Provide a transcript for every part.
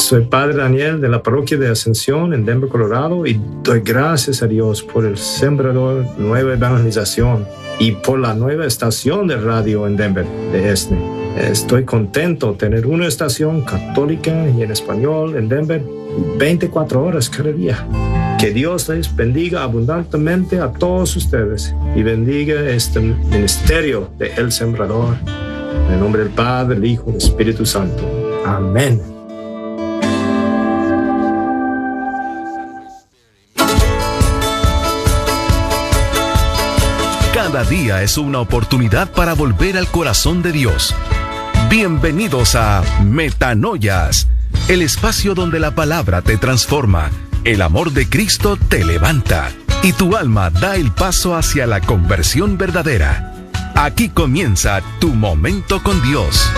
Soy Padre Daniel de la parroquia de Ascensión en Denver, Colorado, y doy gracias a Dios por el Sembrador Nueva Evangelización y por la nueva estación de radio en Denver, de ESNE. Estoy contento de tener una estación católica y en español en Denver 24 horas cada día. Que Dios les bendiga abundantemente a todos ustedes y bendiga este ministerio de El Sembrador. En el nombre del Padre, del Hijo y del Espíritu Santo. Amén. Cada día es una oportunidad para volver al corazón de Dios. Bienvenidos a Metanoias, el espacio donde la palabra te transforma, el amor de Cristo te levanta y tu alma da el paso hacia la conversión verdadera. Aquí comienza tu momento con Dios.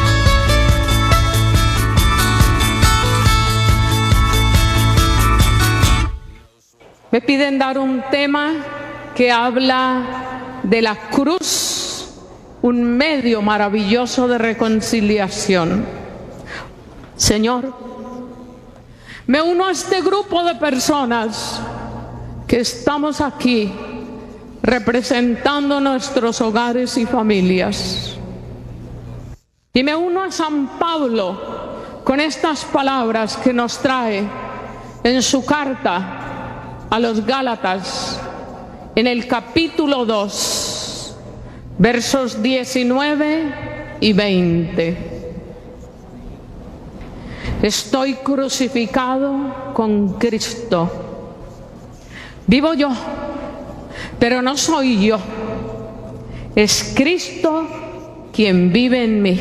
Me piden dar un tema que habla de la cruz, un medio maravilloso de reconciliación. Señor, me uno a este grupo de personas que estamos aquí representando nuestros hogares y familias. Y me uno a San Pablo con estas palabras que nos trae en su carta a los Gálatas, en el capítulo 2, versos 19 y 20. Estoy crucificado con Cristo. Vivo yo, pero no soy yo. Es Cristo quien vive en mí.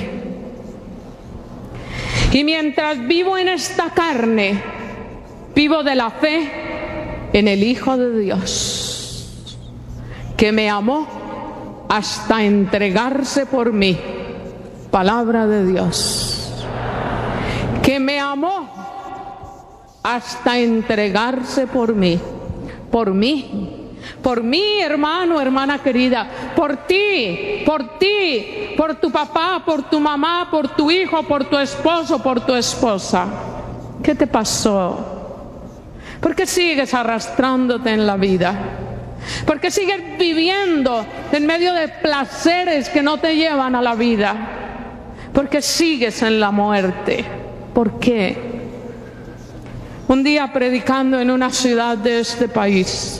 Y mientras vivo en esta carne, vivo de la fe en el Hijo de Dios, que me amó hasta entregarse por mí. Palabra de Dios. Que me amó hasta entregarse por mí. Por mí, hermano, hermana querida, por ti, por tu papá, por tu mamá, por tu hijo, por tu esposo, por tu esposa. ¿Qué te pasó? ¿Por qué sigues arrastrándote en la vida? ¿Por qué sigues viviendo en medio de placeres que no te llevan a la vida? ¿Por qué sigues en la muerte? ¿Por qué? Un día predicando en una ciudad de este país,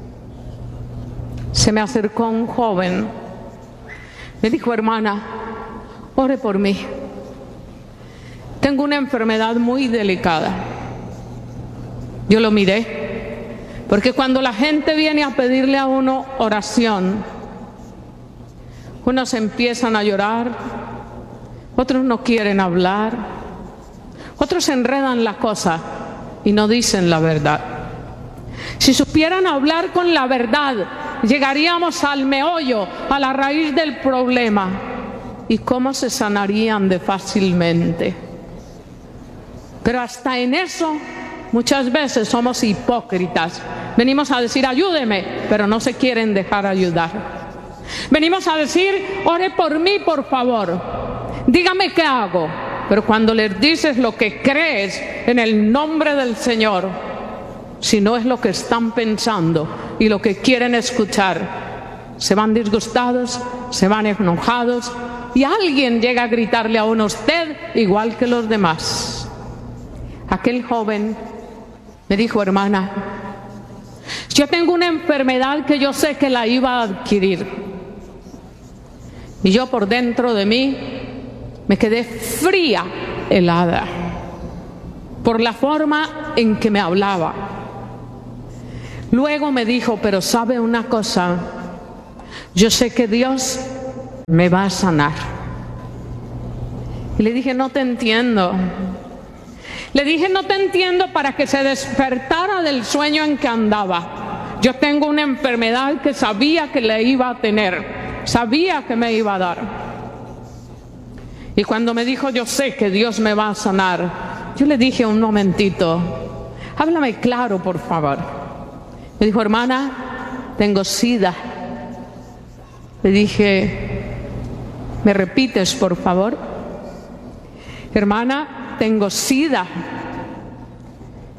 se me acercó un joven. Me dijo: hermana, ore por mí. Tengo una enfermedad muy delicada. Yo lo miré, porque cuando la gente viene a pedirle a uno oración, unos empiezan a llorar, otros no quieren hablar, otros enredan la cosa y no dicen la verdad. Si supieran hablar con la verdad, llegaríamos al meollo, a la raíz del problema. ¿Y cómo se sanarían de fácilmente? Pero hasta en eso muchas veces somos hipócritas. Venimos a decir: ayúdeme, pero no se quieren dejar ayudar. Venimos a decir: ore por mí, por favor, dígame qué hago. Pero cuando les dices lo que crees en el nombre del Señor, si no es lo que están pensando y lo que quieren escuchar, se van disgustados, se van enojados, y alguien llega a gritarle a uno: usted igual que los demás. Aquel joven me dijo: hermana, yo tengo una enfermedad que yo sé que la iba a adquirir. Y yo por dentro de mí me quedé fría, helada, por la forma en que me hablaba. Luego me dijo: pero ¿sabe una cosa? Yo sé que Dios me va a sanar. Y le dije: no te entiendo. Le dije: no te entiendo para que se despertara del sueño en que andaba. Yo tengo una enfermedad que sabía que le iba a tener, sabía que me iba a dar. Y cuando me dijo: yo sé que Dios me va a sanar, yo le dije: un momentito, háblame claro, por favor. Me dijo: hermana, tengo SIDA. Le dije: ¿me repites, por favor? Hermana, tengo SIDA.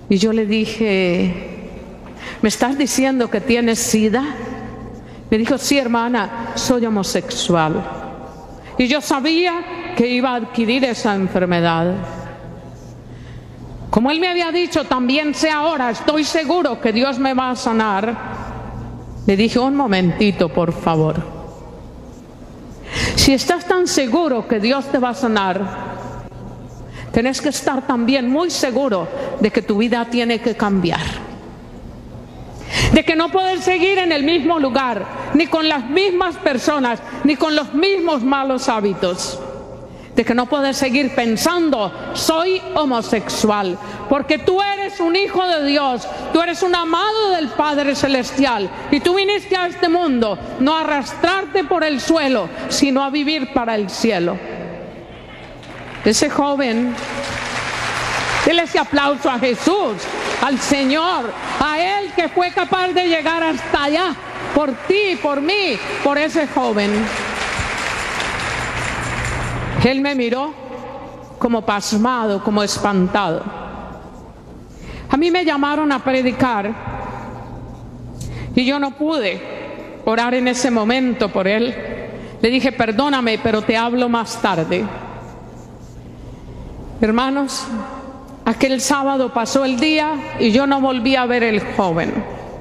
Y yo le dije, ¿me estás diciendo que tienes SIDA? Me dijo, sí, hermana, soy homosexual. Y yo sabía que iba a adquirir esa enfermedad. Como él me había dicho, también sé ahora, estoy seguro que Dios me va a sanar. Le dije, un momentito, por favor. Si estás tan seguro que Dios te va a sanar, tenés que estar también muy seguro de que tu vida tiene que cambiar. De que no puedes seguir en el mismo lugar, ni con las mismas personas, ni con los mismos malos hábitos. De que no puedes seguir pensando, soy homosexual, porque tú eres un hijo de Dios, tú eres un amado del Padre Celestial, y tú viniste a este mundo no a arrastrarte por el suelo, sino a vivir para el cielo. Ese joven, déle ese aplauso a Jesús, al Señor, a Él que fue capaz de llegar hasta allá, por ti, por mí, por ese joven. Él me miró como pasmado, como espantado. A mí me llamaron a predicar y yo no pude orar en ese momento por él. Le dije, perdóname, pero te hablo más tarde. Hermanos, aquel sábado pasó el día y yo no volví a ver el joven.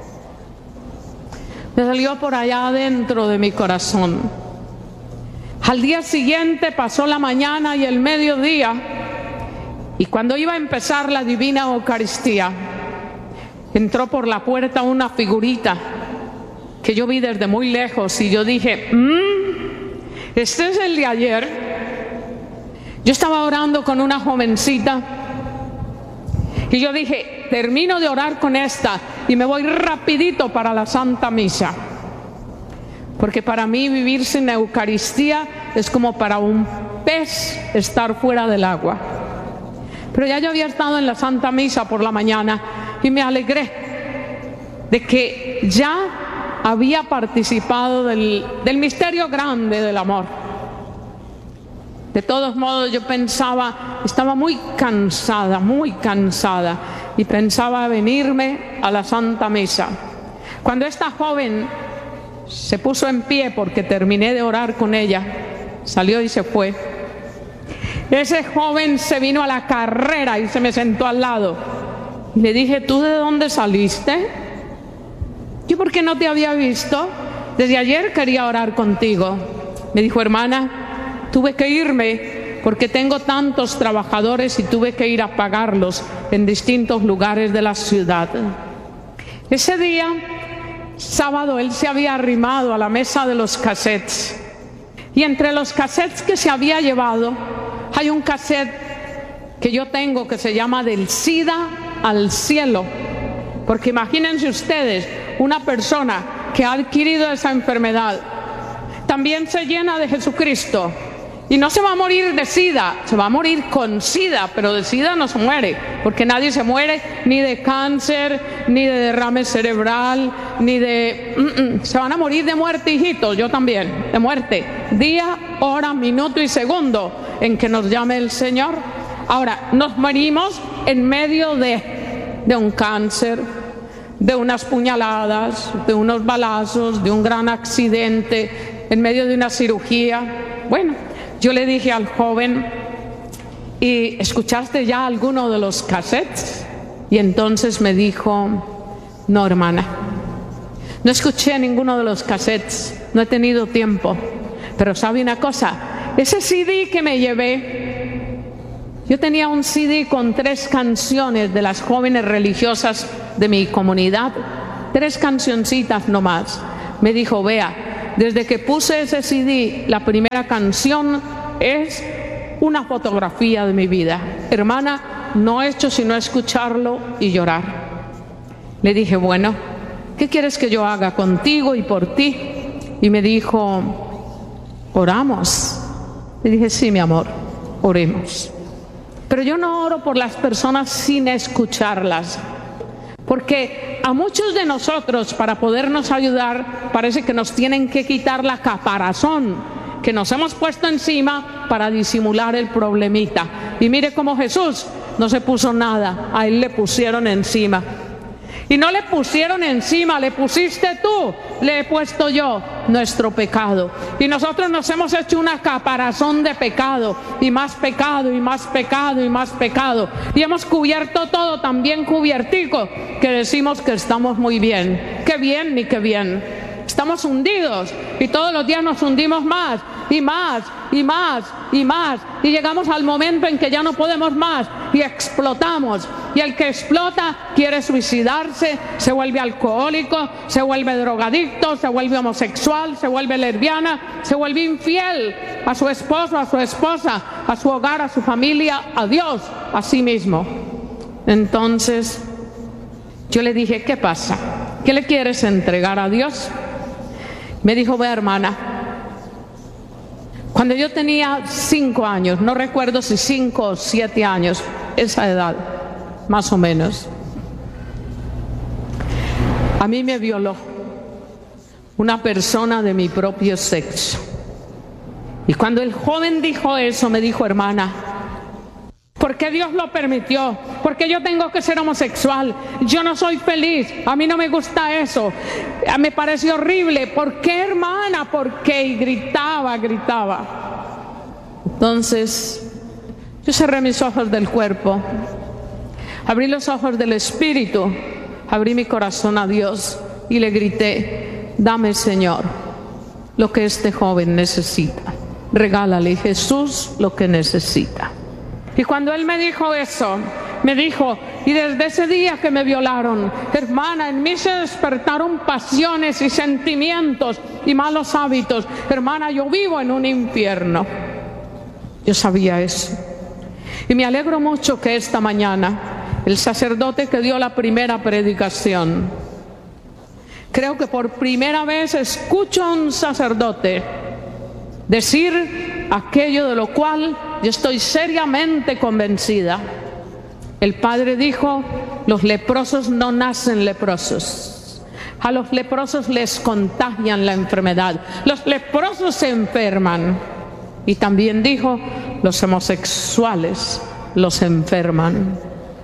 Me salió por allá adentro de mi corazón. Al día siguiente pasó la mañana y el mediodía, y cuando iba a empezar la Divina Eucaristía, entró por la puerta una figurita que yo vi desde muy lejos y yo dije, este es el de ayer. Yo estaba orando con una jovencita y yo dije, termino de orar con esta y me voy rapidito para la Santa Misa. Porque para mí vivir sin Eucaristía es como para un pez estar fuera del agua. Pero ya yo había estado en la Santa Misa por la mañana y me alegré de que ya había participado del misterio grande del amor. De todos modos yo pensaba, estaba muy cansada y pensaba venirme a la Santa Misa. Cuando esta joven se puso en pie porque terminé de orar con ella, salió y se fue. Ese joven se vino a la carrera y se me sentó al lado. Y le dije, ¿tú de dónde saliste? Yo, ¿por qué no te había visto? Desde ayer quería orar contigo. Me dijo, hermana, tuve que irme porque tengo tantos trabajadores y tuve que ir a pagarlos en distintos lugares de la ciudad. Ese día, sábado, él se había arrimado a la mesa de los cassettes, y entre los cassettes que se había llevado hay un cassette que yo tengo que se llama Del SIDA al Cielo, porque imagínense ustedes, una persona que ha adquirido esa enfermedad también se llena de Jesucristo y no se va a morir de SIDA, se va a morir con SIDA, pero de SIDA no se muere, porque nadie se muere ni de cáncer, ni de derrame cerebral, ni de... se van a morir de muerte, hijitos, yo también, de muerte, día, hora, minuto y segundo en que nos llame el Señor. Ahora, nos morimos en medio de un cáncer, de unas puñaladas, de unos balazos, de un gran accidente, en medio de una cirugía. Bueno, yo le dije al joven, ¿y escuchaste ya alguno de los cassettes? Y entonces me dijo, no, hermana, no escuché ninguno de los cassettes, no he tenido tiempo. Pero ¿sabe una cosa? Ese CD que me llevé, yo tenía un CD con 3 canciones de las jóvenes religiosas de mi comunidad, 3 cancioncitas nomás. Me dijo, vea, desde que puse ese CD, la primera canción es una fotografía de mi vida. Hermana, no he hecho sino escucharlo y llorar. Le dije, bueno, ¿qué quieres que yo haga contigo y por ti? Y me dijo, oramos. Le dije, sí, mi amor, oremos. Pero yo no oro por las personas sin escucharlas, porque a muchos de nosotros, para podernos ayudar, parece que nos tienen que quitar la caparazón que nos hemos puesto encima para disimular el problemita. Y mire cómo Jesús no se puso nada, a él le pusieron encima. Y no le pusieron encima, le pusiste tú, le he puesto yo nuestro pecado. Y nosotros nos hemos hecho una caparazón de pecado, y más pecado, y más pecado, y más pecado. Y hemos cubierto todo tan bien cubiertico que decimos que estamos muy bien. Qué bien ni qué bien. Estamos hundidos y todos los días nos hundimos más y más y más y más. Y llegamos al momento en que ya no podemos más y explotamos. Y el que explota quiere suicidarse, se vuelve alcohólico, se vuelve drogadicto, se vuelve homosexual, se vuelve lesbiana, se vuelve infiel a su esposo, a su esposa, a su hogar, a su familia, a Dios, a sí mismo. Entonces yo le dije, ¿qué pasa? ¿Qué le quieres entregar a Dios? Me dijo, ve hermana, cuando yo tenía 5 años, no recuerdo si 5 o 7 años, esa edad, más o menos, a mí me violó una persona de mi propio sexo. Y cuando el joven dijo eso, me dijo, hermana, ¿por qué Dios lo permitió? ¿Por qué yo tengo que ser homosexual? Yo no soy feliz, a mí no me gusta eso, me parece horrible. ¿Por qué, hermana? ¿Por qué? Y gritaba. Entonces, yo cerré mis ojos del cuerpo, abrí los ojos del espíritu, abrí mi corazón a Dios y le grité, dame, Señor, lo que este joven necesita. Regálale, Jesús, lo que necesita. Y cuando él me dijo eso, me dijo, y desde ese día que me violaron, hermana, en mí se despertaron pasiones y sentimientos y malos hábitos. Hermana, yo vivo en un infierno. Yo sabía eso. Y me alegro mucho que esta mañana el sacerdote que dio la primera predicación, creo que por primera vez escucho a un sacerdote decir aquello de lo cual yo estoy seriamente convencida. El Padre dijo, los leprosos no nacen leprosos. A los leprosos les contagian la enfermedad. Los leprosos se enferman. Y también dijo, los homosexuales los enferman.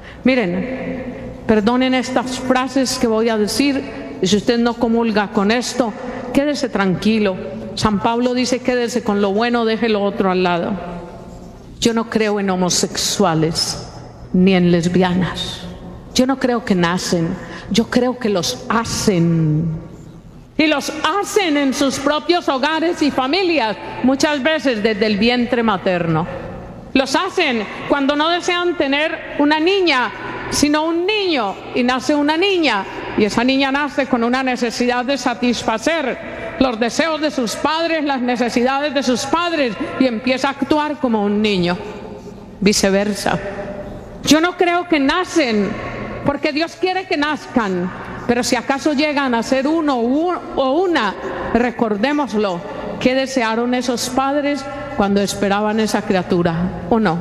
Miren, perdonen estas frases que voy a decir, y si usted no comulga con esto, quédese tranquilo. San Pablo dice, quédese con lo bueno, deje lo otro al lado. Yo no creo en homosexuales ni en lesbianas. Yo no creo que nacen, yo creo que los hacen. Y los hacen en sus propios hogares y familias, muchas veces desde el vientre materno. Los hacen cuando no desean tener una niña, sino un niño, y nace una niña, y esa niña nace con una necesidad de satisfacer los deseos de sus padres, las necesidades de sus padres, y empieza a actuar como un niño. Viceversa. Yo no creo que nacen porque Dios quiere que nazcan, pero si acaso llegan a ser uno o una, recordémoslo, ¿qué desearon esos padres cuando esperaban esa criatura? 1.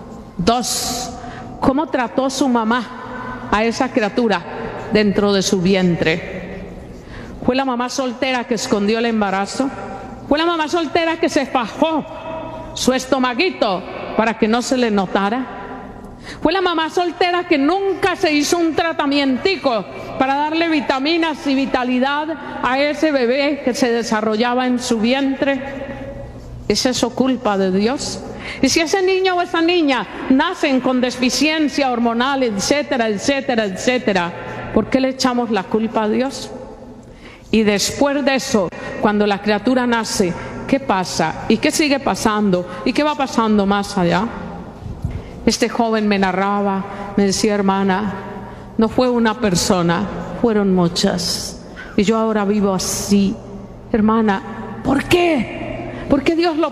2. ¿Cómo trató su mamá a esa criatura dentro de su vientre? ¿Fue la mamá soltera que escondió el embarazo? ¿Fue la mamá soltera que se fajó su estomaguito para que no se le notara? ¿Fue la mamá soltera que nunca se hizo un tratamientico para darle vitaminas y vitalidad a ese bebé que se desarrollaba en su vientre? ¿Es eso culpa de Dios? Y si ese niño o esa niña nacen con deficiencia hormonal, etcétera, etcétera, etcétera, ¿por qué le echamos la culpa a Dios? Y después de eso, cuando la criatura nace, ¿qué pasa? ¿Y qué sigue pasando? ¿Y qué va pasando más allá? Este joven me narraba, me decía, hermana, no fue una persona, fueron muchas. Y yo ahora vivo así. Hermana, ¿por qué? ¿Por qué Dios lo